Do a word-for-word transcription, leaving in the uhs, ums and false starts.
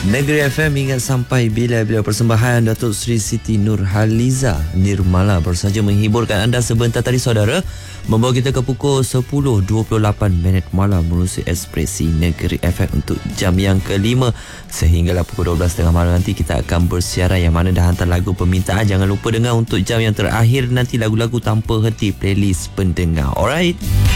Negeri F M ingat sampai bila-bila persembahan Datuk Seri Siti Nurhaliza Nirmala baru saja menghiburkan anda sebentar tadi saudara, membawa kita ke pukul sepuluh dua puluh lapan minit malam menerusi Ekspresi Negeri F M untuk jam yang kelima sehinggalah pukul dua belas tiga puluh malam nanti kita akan bersiaran, yang mana dah hantar lagu permintaan. Jangan lupa dengar untuk jam yang terakhir nanti lagu-lagu tanpa henti playlist pendengar. Alright.